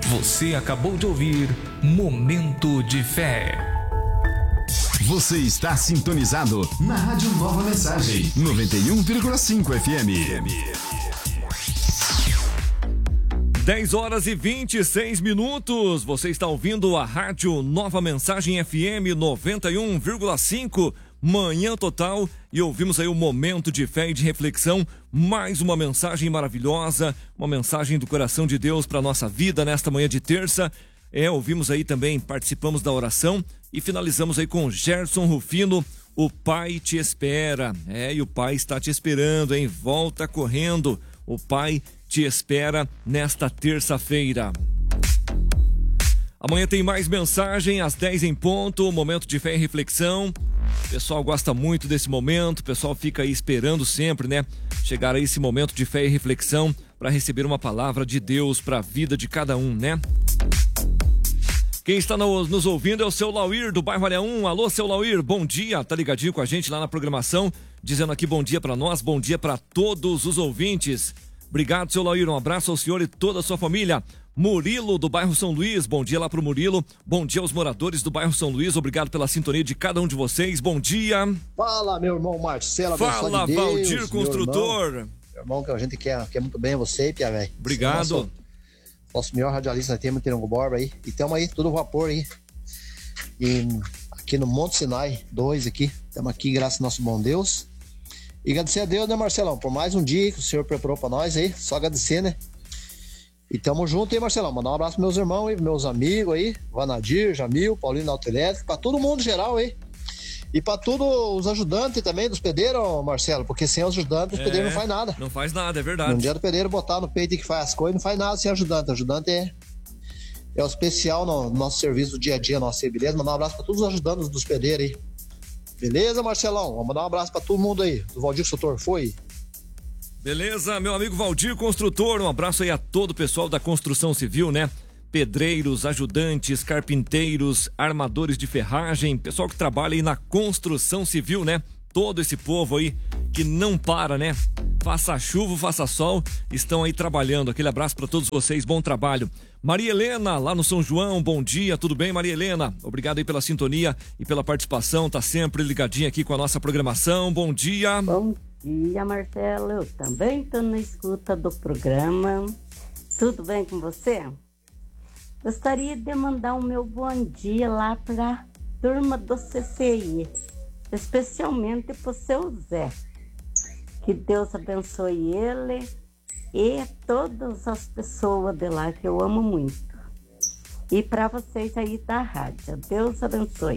Você acabou de ouvir Momento de Fé. Você está sintonizado na Rádio Nova Mensagem, 91,5 FM. 10 horas e 26 minutos. Você está ouvindo a Rádio Nova Mensagem FM 91,5, Manhã Total. E ouvimos aí o Momento de Fé e de Reflexão. Mais uma mensagem maravilhosa, uma mensagem do coração de Deus para a nossa vida nesta manhã de terça. Ouvimos aí também, participamos da oração e finalizamos aí com Gerson Rufino. O Pai te espera. E o Pai está te esperando, hein? Volta correndo. O Pai te espera nesta terça-feira. Amanhã tem mais mensagem, às 10 em ponto, momento de fé e reflexão. O pessoal gosta muito desse momento, o pessoal fica aí esperando sempre, né? Chegar a esse momento de fé e reflexão para receber uma palavra de Deus para a vida de cada um, né? Quem está nos ouvindo é o seu Lauir, do bairro Área 1. Alô, seu Lauir, bom dia, tá ligadinho com a gente lá na programação, dizendo aqui bom dia para nós, bom dia para todos os ouvintes. Obrigado, seu Lauir, um abraço ao senhor e toda a sua família. Murilo, do bairro São Luís, bom dia lá pro Murilo, bom dia aos moradores do bairro São Luís, obrigado pela sintonia de cada um de vocês, bom dia. Fala, meu irmão Marcelo, fala, de Deus, Valdir Construtor. Meu irmão, que a gente quer muito bem você, Pia, velho. Obrigado. Nosso melhor radialista, nós temos o Tirango Borba aí, e estamos aí, tudo vapor aí. E aqui no Monte Sinai 2 aqui, estamos aqui graças ao nosso bom Deus. E agradecer a Deus, né, Marcelão, por mais um dia que o Senhor preparou pra nós aí, só agradecer, né? E tamo junto aí, Marcelão, mandar um abraço pros meus irmãos aí, meus amigos aí, Vanadir, Jamil, Paulinho da Autoelétrica, pra todo mundo geral aí. E pra todos os ajudantes também dos pedreiros, Marcelo, porque sem os ajudantes, os pedreiros não faz nada. Não faz nada, é verdade. Não adianta o pedreiro botar no peito que faz as coisas, não faz nada sem ajudante. Ajudante é o especial no nosso serviço do dia a dia, nosso aí, beleza? Mandar um abraço pra todos os ajudantes dos pedreiros aí. Beleza, Marcelão? Vamos mandar um abraço pra todo mundo aí. Do Valdir Construtor, foi? Beleza, meu amigo Valdir Construtor, um abraço aí a todo o pessoal da construção civil, né? Pedreiros, ajudantes, carpinteiros, armadores de ferragem, pessoal que trabalha aí na construção civil, né? Todo esse povo aí que não para, né? Faça chuva, faça sol, estão aí trabalhando. Aquele abraço para todos vocês, bom trabalho. Maria Helena, lá no São João, bom dia, tudo bem, Maria Helena? Obrigado aí pela sintonia e pela participação, tá sempre ligadinha aqui com a nossa programação, bom dia. Bom dia, Marcelo, eu também tô na escuta do programa, tudo bem com você? Gostaria de mandar o meu bom dia lá pra turma do CCI, especialmente pro seu Zé. Que Deus abençoe ele e todas as pessoas de lá que eu amo muito. E para vocês aí da rádio, Deus abençoe.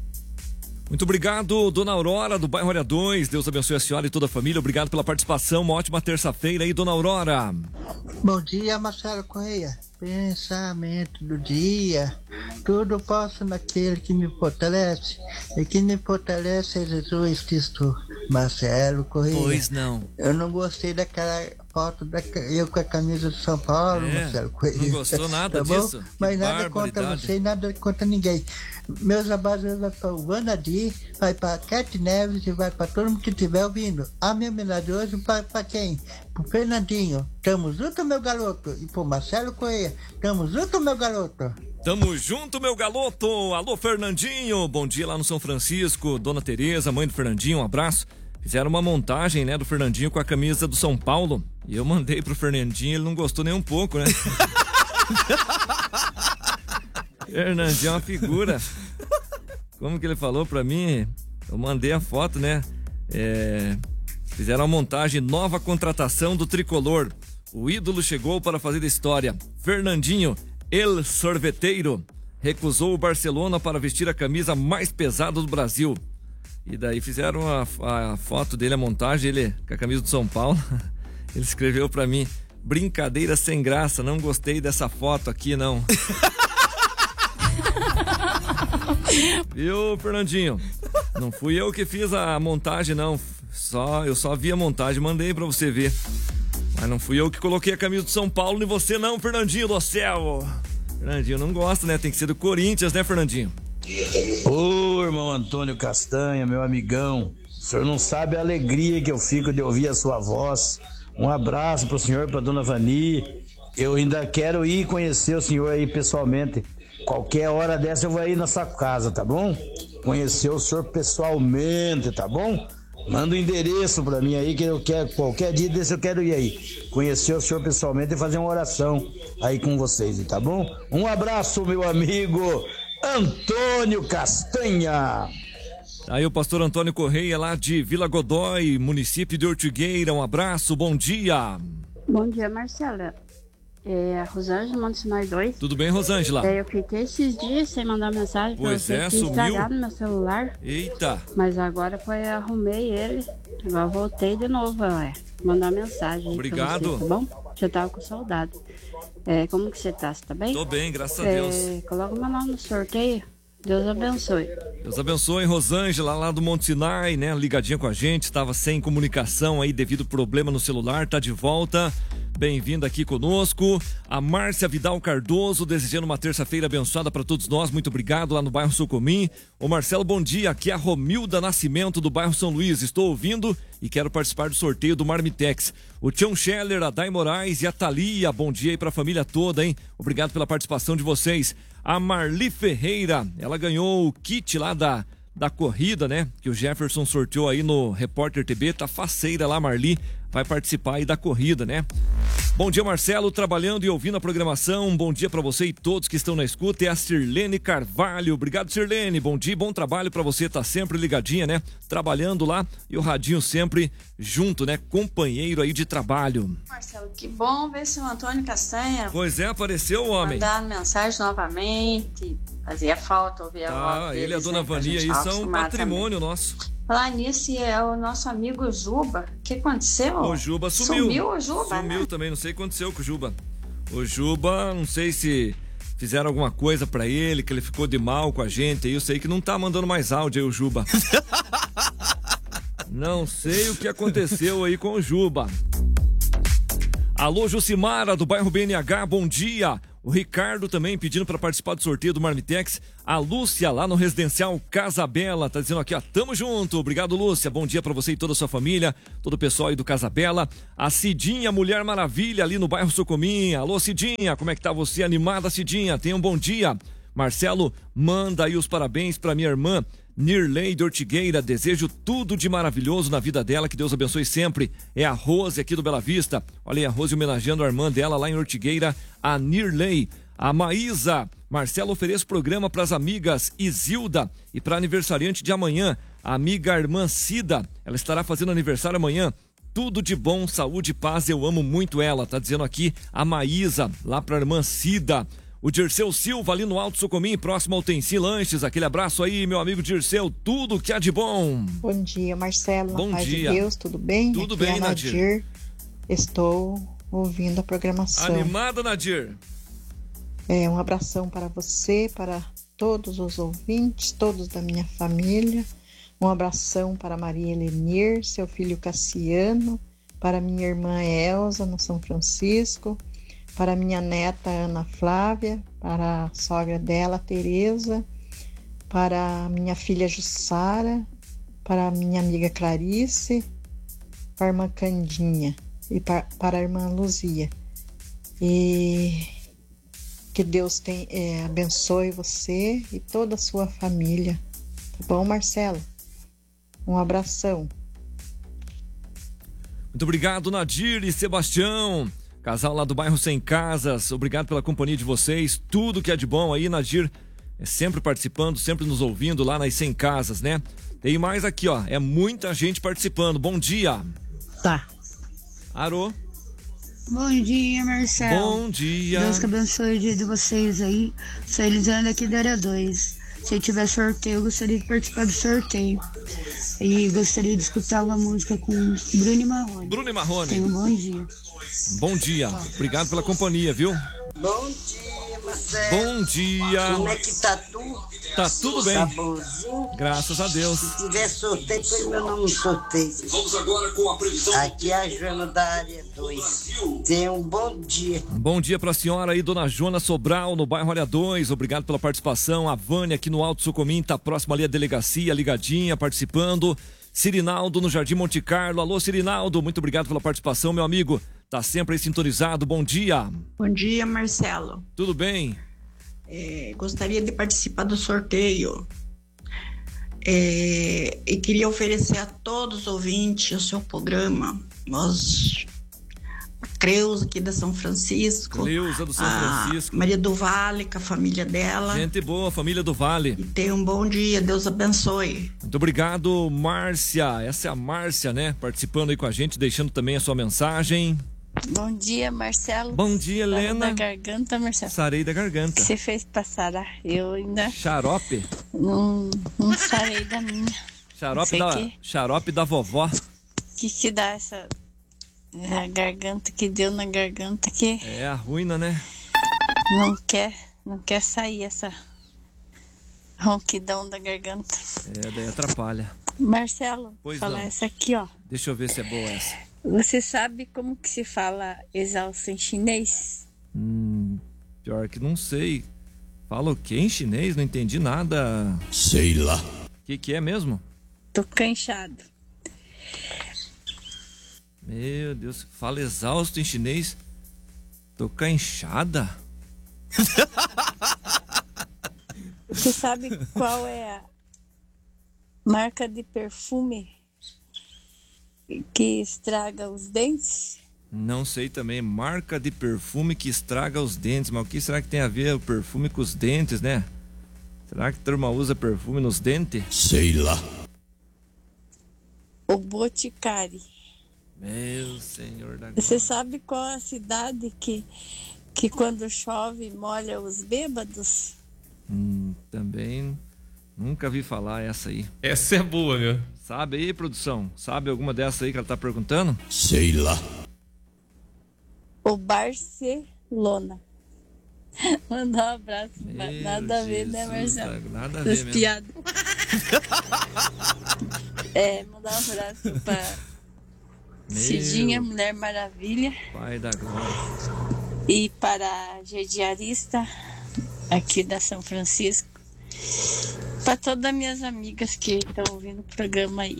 Muito obrigado, dona Aurora, do bairro Área 2. Deus abençoe a senhora e toda a família. Obrigado pela participação. Uma ótima terça-feira aí, dona Aurora. Bom dia, Marcelo Correia. Pensamento do dia. Tudo posso naquele que me fortalece. E que me fortalece é Jesus Cristo. Marcelo Correia. Pois não. Eu não gostei daquela foto eu com a camisa de São Paulo, Marcelo Correia. Não gostou nada disso? Mas nada contra você, nada contra ninguém. Meus abraços vai para o Vanadir, vai para Cat Neves e vai para todo mundo que estiver ouvindo. A minha homenagem hoje para quem? Pro Fernandinho. Tamo junto, meu garoto. E pro Marcelo Correia. Tamo junto, meu garoto. Tamo junto, meu galoto. Alô, Fernandinho. Bom dia lá no São Francisco. Dona Tereza, mãe do Fernandinho, um abraço. Fizeram uma montagem, né, do Fernandinho com a camisa do São Paulo. E eu mandei pro Fernandinho, ele não gostou nem um pouco, né? Fernandinho é uma figura. Como que ele falou pra mim? Eu mandei a foto, né? Fizeram uma montagem, nova contratação do Tricolor. O ídolo chegou para fazer história. Fernandinho, El Sorveteiro, recusou o Barcelona para vestir a camisa mais pesada do Brasil. E daí fizeram a foto dele, a montagem, ele com a camisa do São Paulo. Ele escreveu pra mim: brincadeira sem graça, não gostei dessa foto aqui, não. Viu, Fernandinho? Não fui eu que fiz a montagem, não. Eu só vi a montagem, mandei pra você ver. Mas não fui eu que coloquei a camisa do São Paulo e você não, Fernandinho do céu. Fernandinho não gosta, né? Tem que ser do Corinthians, né, Fernandinho? Ô, irmão Antônio Castanha, meu amigão, o senhor não sabe a alegria que eu fico de ouvir a sua voz. Um abraço pro senhor e pra dona Vani. eu ainda quero ir conhecer o senhor aí pessoalmente. Qualquer hora dessa eu vou aí na sua casa, tá bom? Conhecer o senhor pessoalmente, tá bom? Manda o endereço pra mim aí que eu quero, qualquer dia desse eu quero ir aí. Conhecer o senhor pessoalmente e fazer uma oração aí com vocês, tá bom? Um abraço, meu amigo Antônio Castanha. Aí o pastor Antônio Correia, lá de Vila Godói, município de Ortigueira. Um abraço, bom dia. Bom dia, Marcela. É a Rosângela, Monte Sinai 2. Tudo bem, Rosângela? Eu fiquei esses dias sem mandar mensagem pra Pois você, é, tinha sumiu. estragado meu celular. Eita. Mas agora arrumei ele, agora voltei de novo, mandar mensagem. Obrigado. Pra você, tá bom? Já tava com saudade. Como que você tá? Você tá bem? Tô bem, graças a Deus. Coloca meu nome no sorteio. Deus abençoe. Deus abençoe, Rosângela, lá do Monte Sinai, né? Ligadinha com a gente, estava sem comunicação aí devido ao problema no celular, tá de volta. Bem-vinda aqui conosco. A Márcia Vidal Cardoso, desejando uma terça-feira abençoada para todos nós. Muito obrigado, lá no bairro Sucumim. Ô Marcelo, bom dia. Aqui é a Romilda Nascimento, do bairro São Luís. Estou ouvindo e quero participar do sorteio do Marmitex. O Tião Scheller, a Day Moraes e a Thalia. Bom dia aí para a família toda, hein? Obrigado pela participação de vocês. A Marli Ferreira, ela ganhou o kit lá da corrida, né? Que o Jefferson sorteou aí no Repórter TV. Tá faceira lá, Marli. Vai participar aí da corrida, né? Bom dia, Marcelo, trabalhando e ouvindo a programação. Um bom dia para você e todos que estão na escuta. É a Sirlene Carvalho. Obrigado, Sirlene. Bom dia, bom trabalho para você. Tá sempre ligadinha, né? Trabalhando lá e o radinho sempre junto, né? Companheiro aí de trabalho. Marcelo, que bom ver seu Antônio Castanha. Pois é, apareceu o homem. Mandar mensagem novamente. Fazia falta ouvir a voz deles, ele e a dona Vania aí são patrimônio nosso. Falar nisso, é o nosso amigo Juba. O que aconteceu? O Juba sumiu. Sumiu o Juba, Sumiu, né? também, não sei o que aconteceu com o Juba. O Juba, não sei se fizeram alguma coisa pra ele, que ele ficou de mal com a gente aí. Eu sei que não tá mandando mais áudio aí o Juba. Não sei o que aconteceu aí com o Juba. Alô, Jucimara, do bairro BNH, bom dia. O Ricardo também pedindo para participar do sorteio do Marmitex. A Lúcia, lá no residencial Casa Bela, tá dizendo aqui, ó, tamo junto. Obrigado, Lúcia. Bom dia para você e toda a sua família, todo o pessoal aí do Casa Bela. A Cidinha, Mulher Maravilha, ali no bairro Sucumim. Alô, Cidinha, como é que tá você? Animada, Cidinha? Tenha um bom dia. Marcelo, manda aí os parabéns para minha irmã Nirley de Ortigueira. Desejo tudo de maravilhoso na vida dela, que Deus abençoe sempre. É a Rose aqui do Bela Vista. Olha aí a Rose homenageando a irmã dela lá em Ortigueira, a Nirley. A Maísa, Marcelo, ofereço programa para as amigas Isilda e para aniversariante de amanhã, a amiga irmã Cida. Ela estará fazendo aniversário amanhã. Tudo de bom, saúde e paz, eu amo muito ela. Tá dizendo aqui a Maísa, lá para a irmã Cida. O Dirceu Silva, ali no Alto Sucumim, próximo ao Tenci Lanches. Aquele abraço aí, meu amigo Dirceu. Tudo que há de bom. Bom dia, Marcelo. Bom paz dia. de Deus, tudo bem? Tudo Aqui bem, é Nadir. Estou ouvindo a programação. Animada, Nadir? Um abração para você, para todos os ouvintes, todos da minha família. Um abração para Maria Helenir, seu filho Cassiano, para minha irmã Elza, no São Francisco, para minha neta Ana Flávia, para a sogra dela, Tereza, para minha filha Jussara, para minha amiga Clarice, para a irmã Candinha e para a irmã Luzia. E que Deus abençoe você e toda a sua família. Tá bom, Marcelo? Um abração. Muito obrigado, Nadir e Sebastião. Casal lá do bairro Sem Casas, obrigado pela companhia de vocês, tudo que é de bom aí, Nadir, sempre participando, sempre nos ouvindo lá nas Sem Casas, né? Tem mais aqui, ó, é muita gente participando, bom dia. Tá. Arô. Bom dia, Marcelo. Bom dia. Deus que abençoe o dia de vocês aí. Sou Elisandra aqui da área 2. Se tiver sorteio, eu gostaria de participar do sorteio. E gostaria de escutar uma música com Bruno e Marrone. Bruno e Marrone. Tenha um bom dia. Bom dia. Obrigado pela companhia, viu? Bom dia, Marcelo. Bom dia. Como é que tá tu? Tá tudo bem. Saborzinho. Graças a Deus. Se tiver sorteio, põe meu nome no sorteio. Vamos agora com a previsão. Aqui é a Joana da área 2. Tenha um bom dia. Bom dia pra senhora aí, dona Joana Sobral, no bairro Área 2. Obrigado pela participação. A Vânia aqui no Alto Sucumim, tá próximo ali à delegacia, ligadinha, participando. Cirinaldo no Jardim Monte Carlo. Alô, Cirinaldo, muito obrigado pela participação, meu amigo. tá sempre aí sintonizado. Bom dia. Bom dia, Marcelo. Tudo bem? Gostaria de participar do sorteio. E queria oferecer a todos os ouvintes o seu programa. A Creuza aqui da São Francisco. Creuza do São Francisco. Maria do Vale, com a família dela. Gente boa, família do Vale. E tenha um bom dia, Deus abençoe. Muito obrigado, Márcia. Essa é a Márcia, né? Participando aí com a gente, deixando também a sua mensagem. Bom dia, Marcelo. Bom dia, Helena. Da garganta, Marcelo. Sarei da garganta. O que você fez pra sarar? Eu ainda... Xarope? Não sarei da minha. Xarope da vovó. Que dá essa... A garganta que deu na garganta que... É a ruína, né? Não quer sair essa ronquidão da garganta. Daí atrapalha. Marcelo, pois falar não. Essa aqui, ó. Deixa eu ver se é boa essa. Você sabe como que se fala exausto em chinês? Pior que não sei. Fala o quê em chinês? Não entendi nada. Sei lá. O que é mesmo? Tô cansado. Meu Deus, fala exausto em chinês. Tô cansada. Você sabe qual é a marca de perfume que estraga os dentes? Não sei também. Marca de perfume que estraga os dentes. Mas o que será que tem a ver o perfume com os dentes, né? Será que a turma usa perfume nos dentes? Sei lá. O Boticário. Meu Senhor da glória. Você sabe qual é a cidade que quando chove molha os bêbados? Também nunca vi falar essa aí. Essa é boa, viu? Sabe aí, produção? Sabe alguma dessa aí que ela tá perguntando? Sei lá. O Barcelona. Mandar um abraço. Nada a ver, né, Marcelo? Nada a ver mesmo. Piadas. Mandar um abraço pra Cidinha, Mulher Maravilha. Pai da glória. E para a Gediarista aqui da São Francisco. Para todas as minhas amigas que estão ouvindo o programa aí.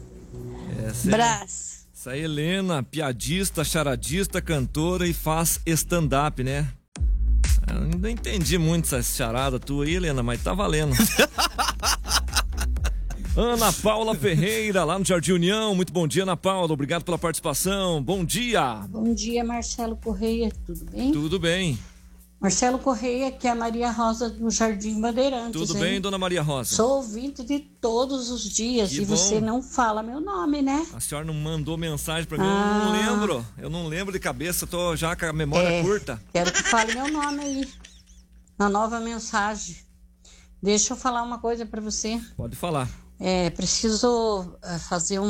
Brás. Essa é Helena, piadista, charadista, cantora e faz stand-up, né? Eu não entendi muito essa charada tua aí, Helena, mas tá valendo. Ana Paula Ferreira, lá no Jardim União. Muito bom dia, Ana Paula. Obrigado pela participação. Bom dia. Bom dia, Marcelo Correia. Tudo bem? Tudo bem. Marcelo Correia, que é a Maria Rosa do Jardim Bandeirantes. Tudo bem, dona Maria Rosa? Sou ouvinte de todos os dias que e bom. Você não fala meu nome, né? A senhora não mandou mensagem pra mim, eu não lembro. Eu não lembro de cabeça, tô já com a memória curta. Quero que fale meu nome aí, na nova mensagem. Deixa eu falar uma coisa pra você. Pode falar. Preciso fazer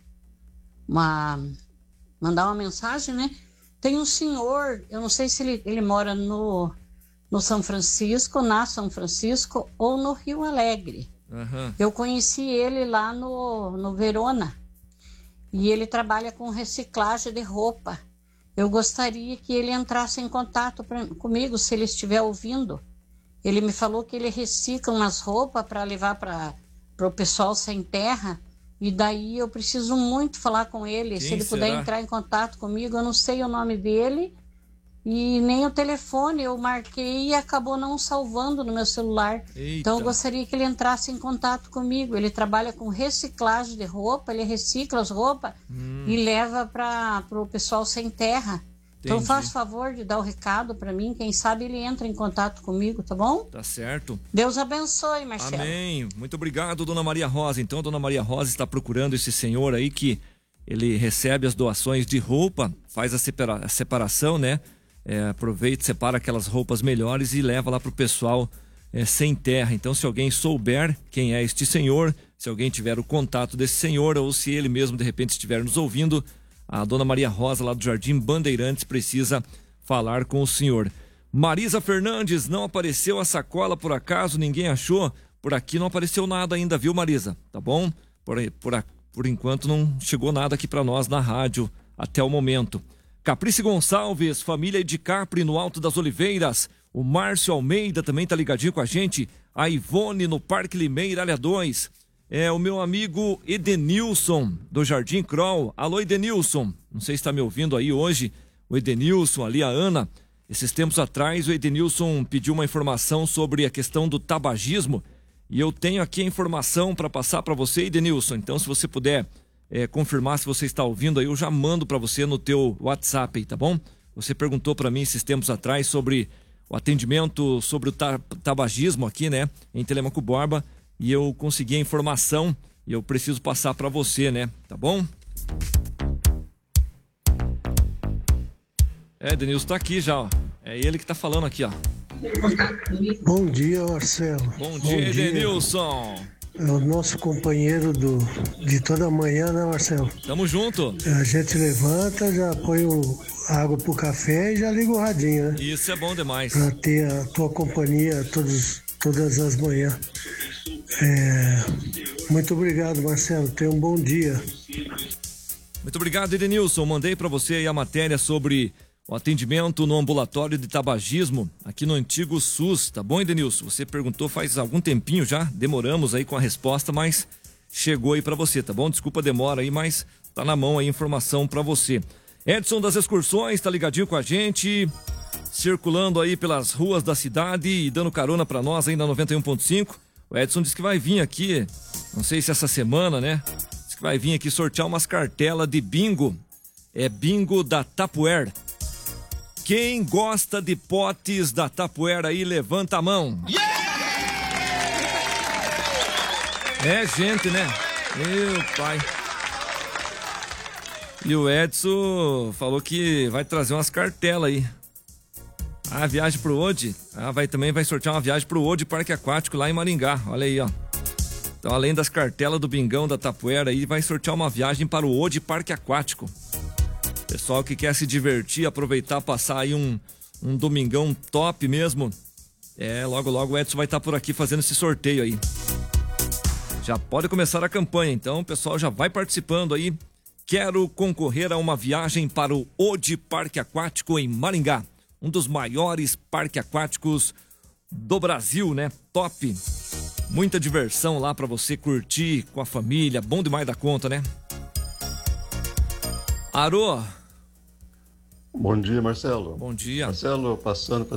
mandar uma mensagem, né? Tem um senhor, eu não sei se ele mora no São Francisco, na São Francisco ou no Rio Alegre. Uhum. Eu conheci ele lá no Verona e ele trabalha com reciclagem de roupa. Eu gostaria que ele entrasse em contato comigo, se ele estiver ouvindo. Ele me falou que ele recicla umas roupas para levar para o pessoal sem terra. E daí eu preciso muito falar com ele. Se ele puder entrar em contato comigo, eu não sei o nome dele e nem o telefone. Eu marquei e acabou não salvando no meu celular. Eita. Então eu gostaria que ele entrasse em contato comigo. Ele trabalha com reciclagem de roupa, ele recicla as roupas e leva para o pessoal sem terra. Então faça favor de dar o recado para mim, quem sabe ele entra em contato comigo, tá bom? Tá certo. Deus abençoe, Marcelo. Amém. Muito obrigado, dona Maria Rosa. Então, dona Maria Rosa está procurando esse senhor aí que ele recebe as doações de roupa, faz a separação, né? Aproveita, separa aquelas roupas melhores e leva lá pro pessoal sem terra. Então, se alguém souber quem é este senhor, se alguém tiver o contato desse senhor ou se ele mesmo de repente estiver nos ouvindo, a dona Maria Rosa, lá do Jardim Bandeirantes, precisa falar com o senhor. Marisa Fernandes, não apareceu a sacola por acaso? Ninguém achou? Por aqui não apareceu nada ainda, viu, Marisa? Tá bom? Por enquanto não chegou nada aqui para nós na rádio até o momento. Caprice Gonçalves, família de Capri no Alto das Oliveiras. O Márcio Almeida também tá ligadinho com a gente. A Ivone no Parque Limeira, área 2. é o meu amigo Edenilson, do Jardim Kroll. Alô, Edenilson, não sei se está me ouvindo aí hoje, o Edenilson, ali a Ana. Esses tempos atrás, o Edenilson pediu uma informação sobre a questão do tabagismo e eu tenho aqui a informação para passar para você, Edenilson. Então, se você puder confirmar se você está ouvindo aí, eu já mando para você no teu WhatsApp aí, tá bom? Você perguntou para mim esses tempos atrás sobre o atendimento sobre o tabagismo aqui, né, em Telêmaco Borba, e eu consegui a informação e eu preciso passar para você, né, tá bom? Edenilson tá aqui já, ó. É ele que tá falando aqui, ó. Bom dia, Marcelo. Bom dia, Edenilson. É o nosso companheiro de toda manhã, né, Marcelo? Tamo junto. A gente levanta, já põe água pro café e já liga o radinho, né? Isso é bom demais. Pra ter a tua companhia todas as manhãs. Muito obrigado, Marcelo. Tenha um bom dia. Muito obrigado, Edenilson. Mandei para você aí a matéria sobre o atendimento no ambulatório de tabagismo aqui no antigo SUS, tá bom, Edenilson? Você perguntou faz algum tempinho já, demoramos aí com a resposta, mas chegou aí para você, tá bom? Desculpa a demora aí, mas tá na mão aí a informação para você. Edson das Excursões tá ligadinho com a gente, circulando aí pelas ruas da cidade e dando carona para nós aí na 91.5. O Edson disse que vai vir aqui, não sei se essa semana, né? Diz que vai vir aqui sortear umas cartelas de bingo. É bingo da Tupperware. Quem gosta de potes da Tupperware aí, levanta a mão. É gente, né? Meu pai. E o Edson falou que vai trazer umas cartelas aí. A viagem pro Ode. Também vai sortear uma viagem pro Ode Parque Aquático lá em Maringá. Olha aí, ó. Então, além das cartelas do bingão da Tupperware aí, vai sortear uma viagem para o Ode Parque Aquático. Pessoal que quer se divertir, aproveitar, passar aí um domingão top mesmo. Logo o Edson vai estar por aqui fazendo esse sorteio aí. Já pode começar a campanha, então o pessoal já vai participando aí. Quero concorrer a uma viagem para o Ode Parque Aquático em Maringá. Um dos maiores parques aquáticos do Brasil, né? Top. Muita diversão lá para você curtir com a família. Bom demais da conta, né? Arô. Bom dia, Marcelo. Bom dia. Marcelo, passando para